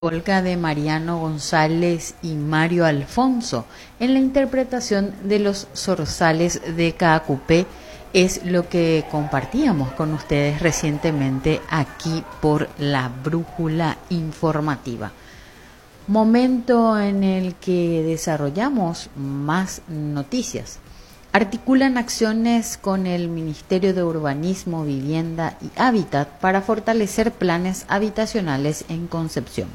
Polka de Mariano González y Mario Alfonso en la interpretación de los zorzales de Caacupé es lo que compartíamos con ustedes recientemente aquí por la Brújula Informativa. Momento en el que desarrollamos más noticias. Articulan acciones con el Ministerio de Urbanismo, Vivienda y Hábitat para fortalecer planes habitacionales en Concepción.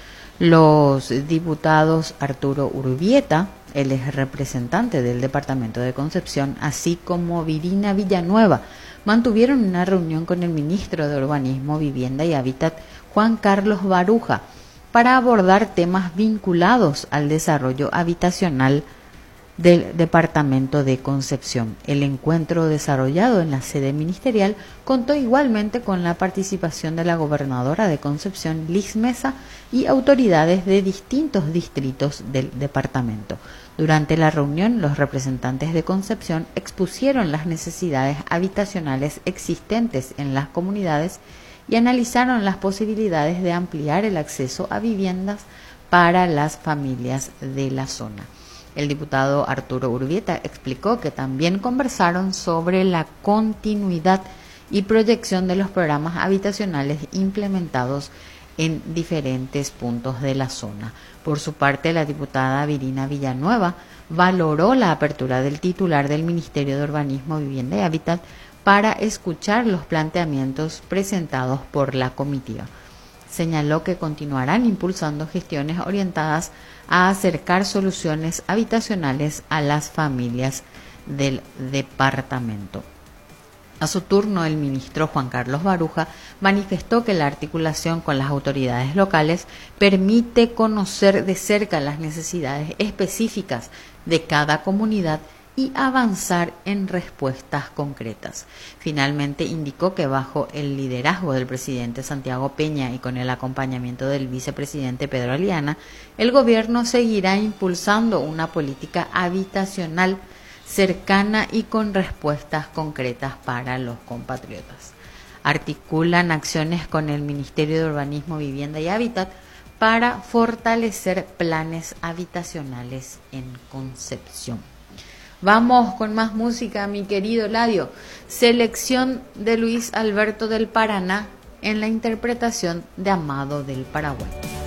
Los diputados Arturo Urbieta, él es representante del Departamento de Concepción, así como Virina Villanueva, mantuvieron una reunión con el ministro de Urbanismo, Vivienda y Hábitat, Juan Carlos Baruja, para abordar temas vinculados al desarrollo habitacional del Departamento de Concepción. El encuentro desarrollado en la sede ministerial contó igualmente con la participación de la gobernadora de Concepción, Liz Mesa, y autoridades de distintos distritos del departamento. Durante la reunión, los representantes de Concepción expusieron las necesidades habitacionales existentes en las comunidades y analizaron las posibilidades de ampliar el acceso a viviendas para las familias de la zona. El diputado Arturo Urbieta explicó que también conversaron sobre la continuidad y proyección de los programas habitacionales implementados en diferentes puntos de la zona. Por su parte, la diputada Virina Villanueva valoró la apertura del titular del Ministerio de Urbanismo, Vivienda y Hábitat para escuchar los planteamientos presentados por la comitiva. Señaló que continuarán impulsando gestiones orientadas a acercar soluciones habitacionales a las familias del departamento. A su turno, el ministro Juan Carlos Baruja manifestó que la articulación con las autoridades locales permite conocer de cerca las necesidades específicas de cada comunidad y avanzar en respuestas concretas. Finalmente indicó que bajo el liderazgo del presidente Santiago Peña y con el acompañamiento del vicepresidente Pedro Aliana, el gobierno seguirá impulsando una política habitacional cercana y con respuestas concretas para los compatriotas. Articulan acciones con el Ministerio de Urbanismo, Vivienda y Hábitat para fortalecer planes habitacionales en Concepción. Vamos con más música, mi querido Ladio. Selección de Luis Alberto del Paraná en la interpretación de Amado del Paraguay.